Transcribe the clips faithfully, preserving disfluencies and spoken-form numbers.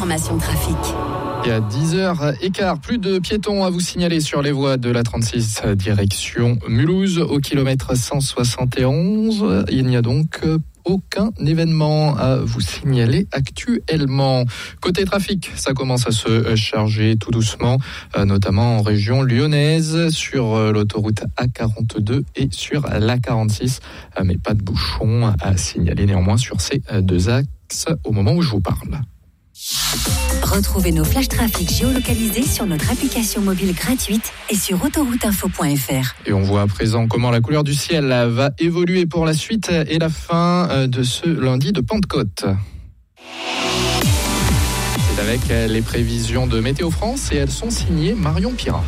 l'information trafic. Et à dix heures quinze, plus de piétons à vous signaler sur les voies de la trente-six direction Mulhouse au kilomètre cent soixante et onze. Il n'y a donc aucun événement à vous signaler actuellement. Côté trafic, ça commence à se charger tout doucement, notamment en région lyonnaise, sur l'autoroute A quarante-deux et sur l'A quarante-six, mais pas de bouchons à signaler néanmoins sur ces deux axes au moment où je vous parle. Retrouvez nos flashs trafic géolocalisés sur notre application mobile gratuite et sur autoroute info point f r. Et on voit à présent comment la couleur du ciel va évoluer pour la suite et la fin de ce lundi de Pentecôte. C'est avec les prévisions de Météo France et elles sont signées Marion Pirat.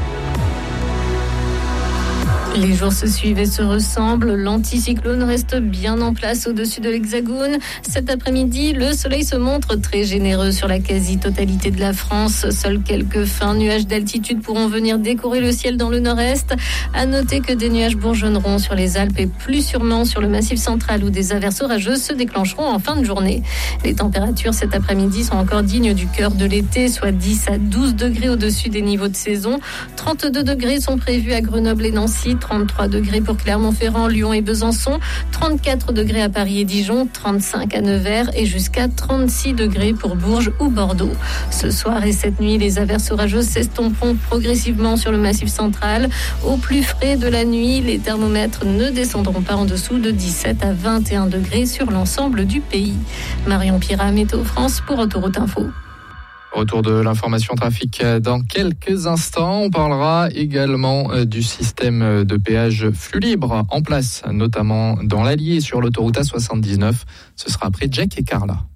Les jours se suivent et se ressemblent. L'anticyclone reste bien en place au-dessus de l'Hexagone. Cet après-midi, le soleil se montre très généreux sur la quasi-totalité de la France. Seuls quelques fins nuages d'altitude pourront venir décorer le ciel dans le nord-est. À noter que des nuages bourgeonneront sur les Alpes et plus sûrement sur le Massif central où des averses orageuses se déclencheront en fin de journée. Les températures cet après-midi sont encore dignes du cœur de l'été, soit dix à douze degrés au-dessus des niveaux de saison. trente-deux degrés sont prévus à Grenoble et Nancy. trente-trois degrés pour Clermont-Ferrand, Lyon et Besançon, trente-quatre degrés à Paris et Dijon, trente-cinq à Nevers et jusqu'à trente-six degrés pour Bourges ou Bordeaux. Ce soir et cette nuit, les averses orageuses s'estomperont progressivement sur le Massif central. Au plus frais de la nuit, les thermomètres ne descendront pas en dessous de dix-sept à vingt et un degrés sur l'ensemble du pays. Marion Pirat, Météo France pour Autoroute Info. Retour de l'information trafic dans quelques instants. On parlera également du système de péage flux libre en place, notamment dans l'Allier sur l'autoroute A soixante-dix-neuf. Ce sera après Jack et Carla.